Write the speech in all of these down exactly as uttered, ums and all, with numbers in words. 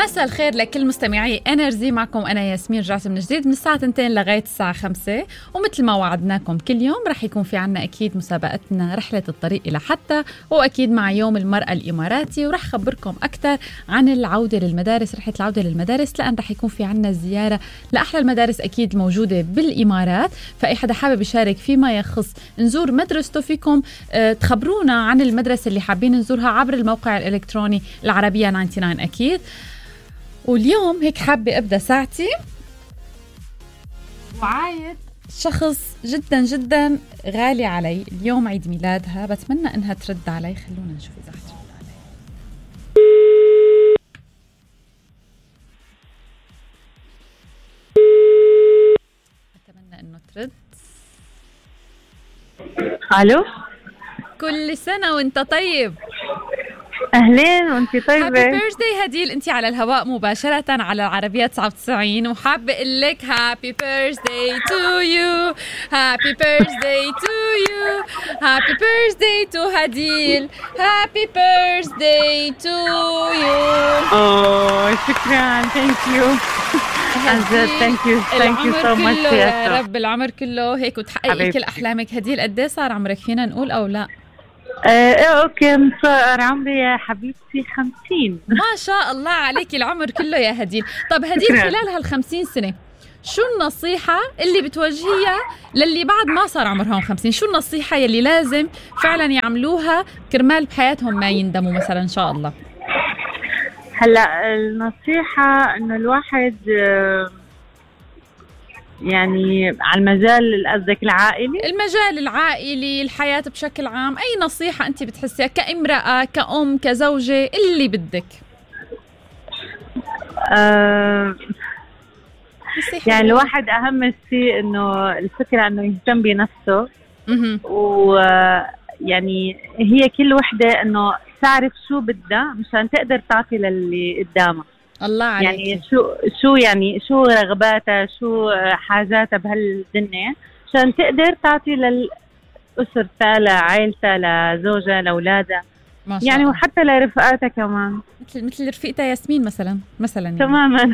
مساء الخير لكل مستمعي انرجي. معكم انا ياسمين، رجعت من جديد من الساعه اثنتين لغايه الساعه خمسة، ومثل ما وعدناكم كل يوم رح يكون في عنا اكيد مسابقتنا رحله الطريق الى حتى، واكيد مع يوم المراه الاماراتي، ورح خبركم اكثر عن العوده للمدارس، رحله العوده للمدارس، لان رح يكون في عنا زياره لاحلى المدارس اكيد موجوده بالامارات. فاي حدا حابب يشارك فيما يخص نزور مدرسته فيكم اه تخبرونا عن المدرسه اللي حابين نزورها عبر الموقع الالكتروني العربيه تسعة وتسعين اكيد. واليوم هيك حابة أبدأ ساعتي وعايد شخص جدا جدا غالي علي، اليوم عيد ميلادها، بتمنى إنها ترد علي. خلونا نشوف إذا حترد علي. أتمنى إنه ترد. ألو، كل سنة وإنت طيب. أهلين وأنتي طيبة. هابي بيرثداي هديل، أنتي على الهواء مباشرة على العربية تسعة وتسعين، وحابة أقول لك هابي بيرثداي تو يو، هابي بيرثداي تو يو، هابي بيرثداي تو هديل، هابي بيرثداي تو يو. أوه شكرا، ثانك يو. ثانك يو ثانك يو سو ماتش يا رب. العمر كله هيك وتحققي كل أحلامك. هديل قد إيه صار عمرك، فينا نقول أو لا؟ ايه اوكي، صار عمري يا حبيبتي خمسين. ما شاء الله عليكي، العمر كله يا هديل. طب هديل، خلال هالخمسين سنة شو النصيحة اللي بتوجهيها للي بعد ما صار عمرهم خمسين؟ شو النصيحة يلي لازم فعلا يعملوها كرمال بحياتهم ما يندموا مثلا إن شاء الله؟ هلا النصيحة انه الواحد يعني على المجال قصدك العائلي، المجال العائلي، الحياة بشكل عام، أي نصيحة أنت بتحسيها كامرأة كأم كزوجة اللي بدك؟ أه يعني الواحد أهم شيء إنه الفكرة إنه يهتم بنفسه، ويعني هي كل وحدة إنه تعرف شو بدها مشان تقدر تعطي للي قدامها. الله عليك. يعني شو شو يعني شو رغباتها، شو حاجاتها بهالدنيا عشان تقدر تعطي للأسرتها، لعائلتها، لزوجها، لأولادها، يعني وحتى لرفقاتها كمان، مثل مثل رفيقتها ياسمين مثلا مثلا يعني. تماما.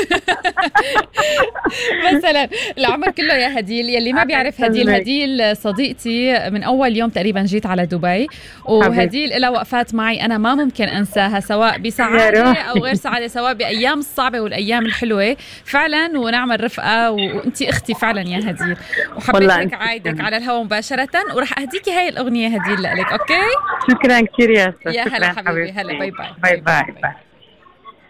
مثلا العمر كله يا هديل. يلي ما بيعرف هديل، هديل صديقتي من اول يوم تقريبا جيت على دبي، وهديل لها وقفات معي انا ما ممكن انساها، سواء بسعاده او غير سعاده، سواء بايام الصعبه والايام الحلوه فعلا، ونعمل رفقه، وانتي اختي فعلا يا هديل. وحبيت لك عايدك على الهواء مباشره، وراح اهديكي هاي الاغنيه هديل لك. اوكي، شكرا كثير يا يا هلا حبيبي. هلا، باي باي باي باي, باي.